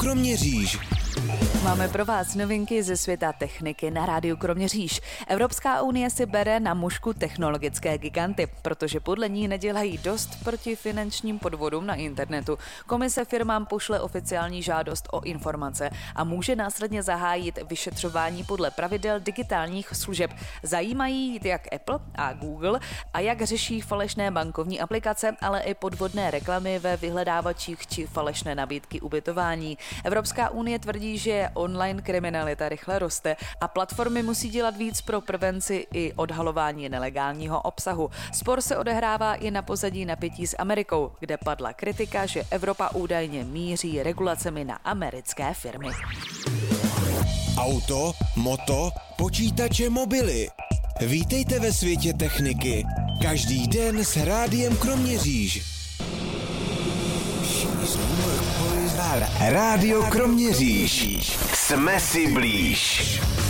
Kroměříž. Máme pro vás novinky ze světa techniky na rádiu Kroměříž. Evropská unie si bere na mušku technologické giganty, protože podle ní nedělají dost proti finančním podvodům na internetu. Komise firmám pošle oficiální žádost o informace a může následně zahájit vyšetřování podle pravidel digitálních služeb. Zajímají jak Apple a Google a jak řeší falešné bankovní aplikace, ale i podvodné reklamy ve vyhledávačích či falešné nabídky ubytování. Evropská unie tvrdí, že online kriminalita rychle roste a platformy musí dělat víc pro prevenci i odhalování nelegálního obsahu. Spor se odehrává i na pozadí napětí s Amerikou, kde padla kritika, že Evropa údajně míří regulacemi na americké firmy. Auto, moto, počítače, mobily. Vítejte ve světě techniky. Každý den s rádiem Kroměříž. Rádio Kroměříž. Jsme si blíž.